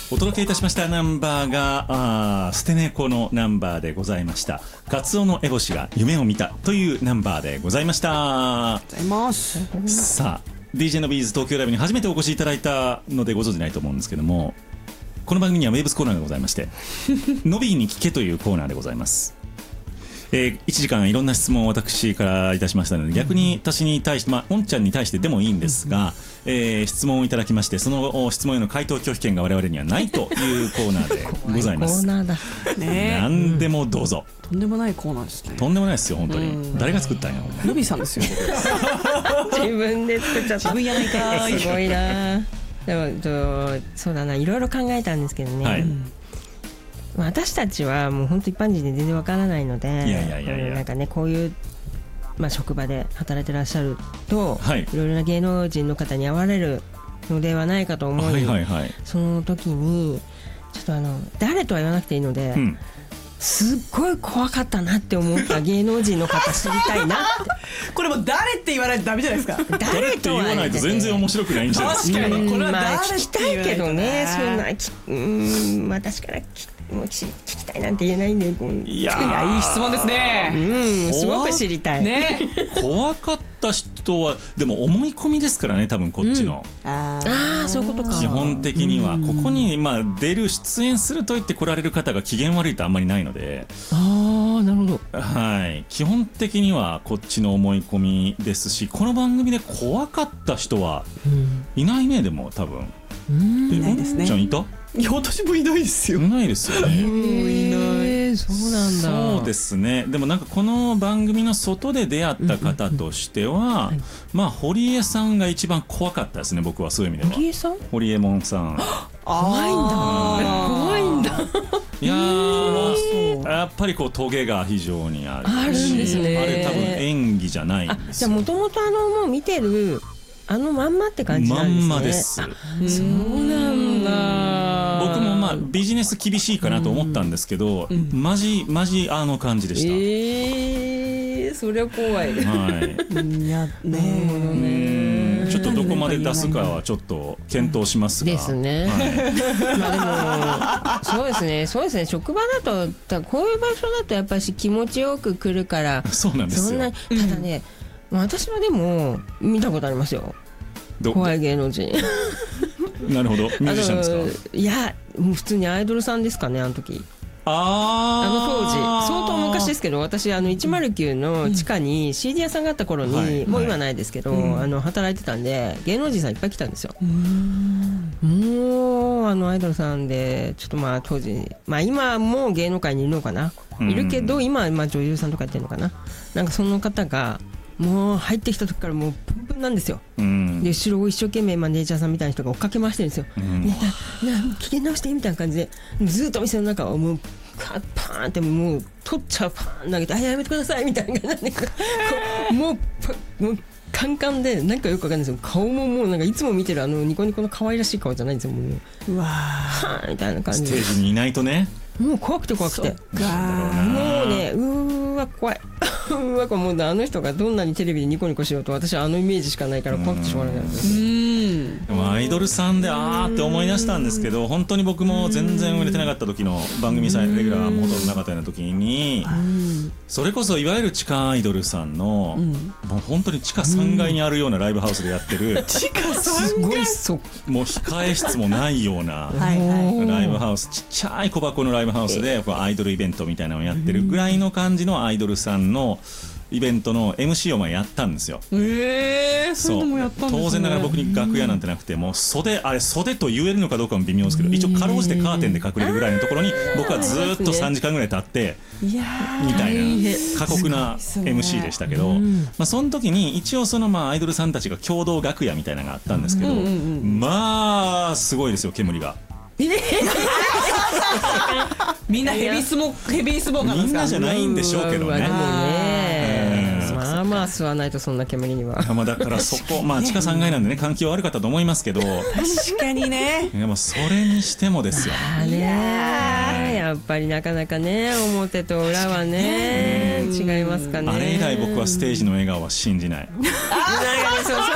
お届けいたしましたナンバーが捨て猫のナンバーでございました。カツオノエボシが夢を見たというナンバーでございました。さあ DJ のビーズ東京ライブに初めてお越しいただいたのでご存じないと思うんですけども、この番組には名物コーナーがございましてノビーに聞けというコーナーでございます。1時間いろんな質問を私からいたしましたので、逆に私に対して、おんちゃんに対してでもいいんですが、質問をいただきまして、その質問への回答拒否権が我々にはないというコーナーでございます。 コーナーだ、 ね、何でもどうぞ、 とんでもないコーナーですね。 とんでもないですよ本当に。誰が作ったんやルビーさんですよ自分で作っちゃった。 自分やないかい。 すごいな。でもそうだな、いろいろ考えたんですけどね、はい、私たちはもう本当一般人で全然わからないので、なんかね、こういう、職場で働いてらっしゃると、はい、いろいろな芸能人の方に会われるのではないかと思い、その時にちょっと誰とは言わなくていいので、すっごい怖かったなって思った芸能人の方知りたいなってこれも誰って言わないとダメじゃないですか。 誰って言わないと全然面白くないんじゃないですか。 確かにこれは聞きたいけどね、そんな私からもう聞きたいなんて言えないんで、 いやいい質問ですね。 すごく知りたいね。 怖かった人はでも思い込みですからね、多分こっちの、 そういうことか。 基本的にはここに出る出演すると言って来られる方が機嫌悪いとあんまりないので、 なるほど、 はい、基本的にはこっちの思い込みですし、この番組で怖かった人はいないね。でも多分いないですね。 ちゃんいた？ いや私もいないですよ。 いないですよね。 いない。 そうなんだ。 そうですね。でもなんかこの番組の外で出会った方としては、堀江さんが一番怖かったですね、僕は。そういう意味では堀江さん、 堀江門さん怖いんだ。怖いんだ。 いやー、やっぱりこうトゲが非常にあるし、 んですね。 あれ多分演技じゃないんですよ。 じゃあもともともう見てるまんまって感じなんですね。 まんまです。 そうなんだ。 僕もビジネス厳しいかなと思ったんですけど、マジあの感じでした。それは怖い。 いやね、 ちょっとどこまで出すかはちょっと検討しますが。 ですね。でもそうですね。職場だとこういう場所だとやっぱり気持ちよく来るから。 そうなんですよ。 ただね、私はでも見たことありますよ。怖い芸能人。 なるほど。ミュージシャンですか？ いや、もう普通にアイドルさんですかね、あの時。当時相当昔ですけど、私109の地下に CD 屋さんがあった頃に、もう今ないですけど、働いてたんで芸能人さんいっぱい来たんですよ。もうアイドルさんで、ちょっと当時、今も芸能界にいるのかな、いるけど今女優さんとかやってるのかな、なんかその方がもう入ってきた時からもうプンプンなんですよ。で後ろを一生懸命マネージャーさんみたいな人が追っかけ回してるんですよ。聞き直してみたいな感じで、ずっと店の中をもうパーンってもう取っちゃう、パーン投げてやめてくださいみたいな感じでもうカンカンで、なんかよくわかんないですよ。顔ももうなんかいつも見てるニコニコの可愛らしい顔じゃないんですよ。もううわーみたいな感じでステージにいないとね、 もう怖くて怖くて、もうね、うわ怖いなんかもうあの人がどんなにテレビでニコニコしようと、私はイメージしかないから怖くてしょうがないです。 でもアイドルさんでって思い出したんですけど、本当に僕も全然売れてなかった時の番組レギュラーもほとんどなかったような時に、それこそいわゆる地下アイドルさんの、もう本当に地下3階にあるようなライブハウスでやってる地下3階もう控え室もないようなライブハウス、ちっちゃい小箱のライブハウスでアイドルイベントみたいなのをやってるぐらいの感じのアイドルさんのイベントの MC をやったんですよ。 そういうのもやったんですね。 当然ながら僕に楽屋なんてなくて、もう袖と言えるのかどうかも微妙ですけど、一応かろうじてカーテンで隠れるぐらいのところに僕はずっと3時間ぐらい経ってみたいな過酷な MC でしたけど、その時に一応アイドルさんたちが共同楽屋みたいなのがあったんですけど、すごいですよ、煙が。 みんなヘビースモーカーなんですか？ みんなじゃないんでしょうけどね。 吸わないとそんな煙には。 だからそこ地下3階なんでね、環境悪かったと思いますけど、 確かにね。 でもそれにしてもですよ。 やっぱりなかなかね、表と裏はね違いますかね。 あれ以来僕はステージの笑顔は信じない。